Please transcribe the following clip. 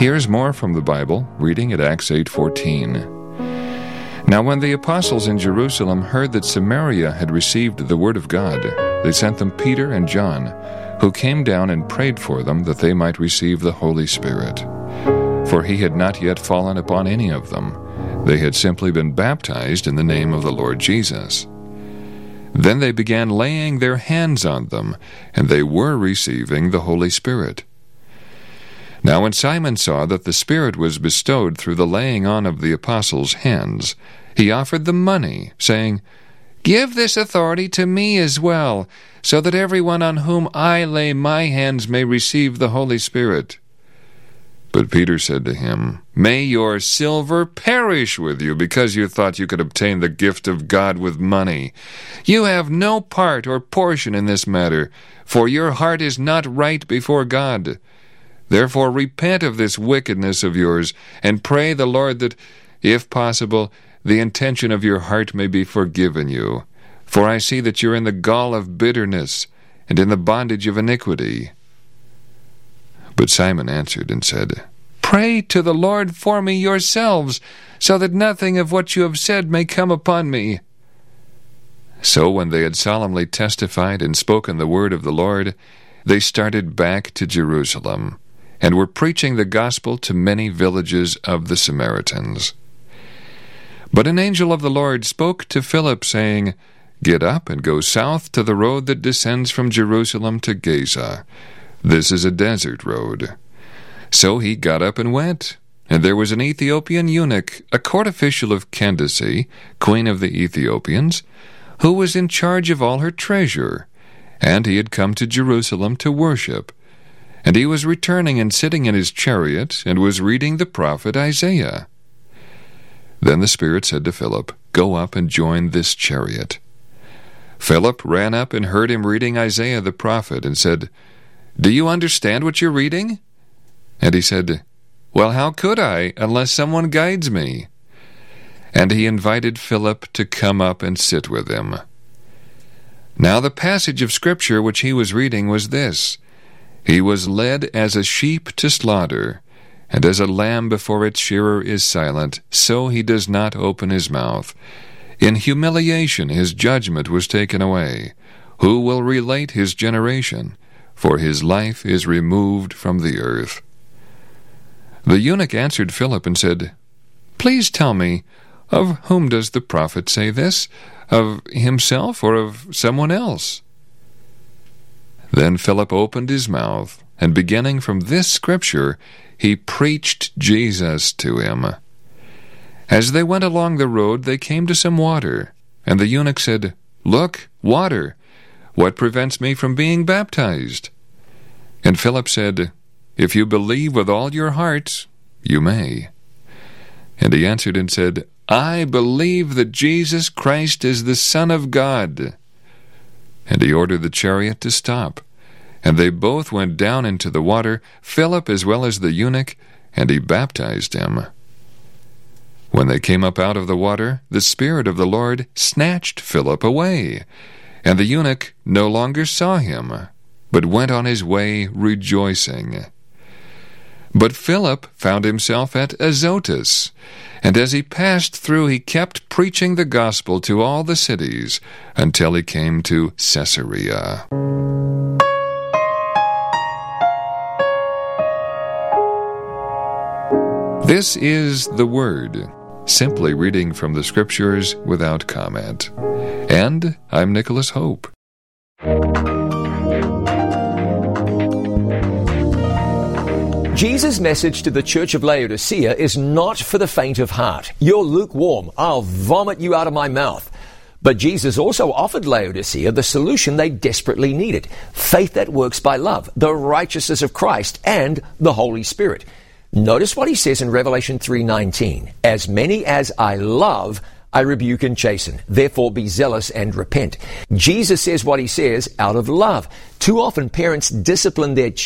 Here's more from the Bible, reading at Acts 8:14. Now when the apostles in Jerusalem heard that Samaria had received the word of God, they sent them Peter and John, who came down and prayed for them that they might receive the Holy Spirit. For he had not yet fallen upon any of them. They had simply been baptized in the name of the Lord Jesus. Then they began laying their hands on them, and they were receiving the Holy Spirit. Now when Simon saw that the Spirit was bestowed through the laying on of the apostles' hands, he offered them money, saying, "Give this authority to me as well, so that everyone on whom I lay my hands may receive the Holy Spirit." But Peter said to him, "May your silver perish with you, because you thought you could obtain the gift of God with money. You have no part or portion in this matter, for your heart is not right before God. Therefore repent of this wickedness of yours, and pray the Lord that, if possible, the intention of your heart may be forgiven you. For I see that you're in the gall of bitterness, and in the bondage of iniquity." But Simon answered and said, "Pray to the Lord for me yourselves, so that nothing of what you have said may come upon me." So when they had solemnly testified and spoken the word of the Lord, they started back to Jerusalem, and were preaching the gospel to many villages of the Samaritans. But an angel of the Lord spoke to Philip, saying, "Get up and go south to the road that descends from Jerusalem to Gaza. This is a desert road." So he got up and went. And there was an Ethiopian eunuch, a court official of Candace, queen of the Ethiopians, who was in charge of all her treasure. And he had come to Jerusalem to worship. And he was returning and sitting in his chariot, and was reading the prophet Isaiah. Then the Spirit said to Philip, "Go up and join this chariot." Philip ran up and heard him reading Isaiah the prophet, and said, "Do you understand what you're reading?" And he said, "Well, how could I, unless someone guides me?" And he invited Philip to come up and sit with him. Now the passage of Scripture which he was reading was this: "He was led as a sheep to slaughter, and as a lamb before its shearer is silent, so he does not open his mouth. In humiliation his judgment was taken away. Who will relate his generation? For his life is removed from the earth." The eunuch answered Philip and said, "Please tell me, of whom does the prophet say this? Of himself or of someone else?" Then Philip opened his mouth, and beginning from this scripture, he preached Jesus to him. As they went along the road, they came to some water, and the eunuch said, "Look, water! What prevents me from being baptized?" And Philip said, "If you believe with all your heart, you may." And he answered and said, "I believe that Jesus Christ is the Son of God." And he ordered the chariot to stop. And they both went down into the water, Philip as well as the eunuch, and he baptized him. When they came up out of the water, the Spirit of the Lord snatched Philip away, and the eunuch no longer saw him, but went on his way rejoicing. But Philip found himself at Azotus, and as he passed through he kept preaching the gospel to all the cities, until he came to Caesarea. This is the Word, simply reading from the Scriptures without comment. And I'm Nicholas Hope. Jesus' message to the church of Laodicea is not for the faint of heart. You're lukewarm. I'll vomit you out of my mouth. But Jesus also offered Laodicea the solution they desperately needed: faith that works by love, the righteousness of Christ, and the Holy Spirit. Notice what he says in Revelation 3:19. "As many as I love, I rebuke and chasten. Therefore be zealous and repent." Jesus says what he says out of love. Too often parents discipline their